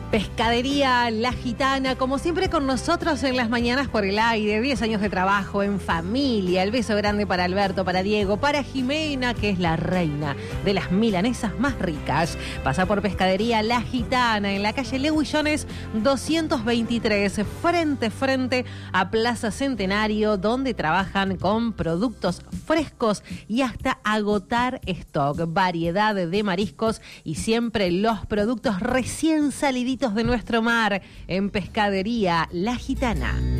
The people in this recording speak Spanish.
Pescadería La Gitana, como siempre con nosotros en las mañanas por el aire, 10 años de trabajo en familia. El beso grande para Alberto, para Diego, para Jimena, que es la reina de las milanesas más ricas. Pasa por Pescadería La Gitana en la calle Lewillones 223, frente a Plaza Centenario, donde trabajan con productos frescos y hasta agotar stock, variedad de mariscos y siempre los productos recién saliditos de nuestro mar en Pescadería La Gitana.